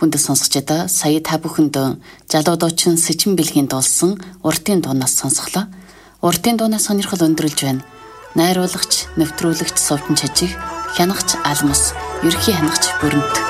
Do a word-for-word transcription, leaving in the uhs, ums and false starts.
Хүнд сонсогчдоо сая та бүхэнд Жалуудуучин Сэжин бэлгийн дуулсан уртын дуунаас сонсголоо. Уртын дуунаас сонирхол өндөрлж байна. Найруулагч, нэвтрүүлэгч Сувчин Чажиг, хянагч Алмас, ерхий хянагч Бүрэнт.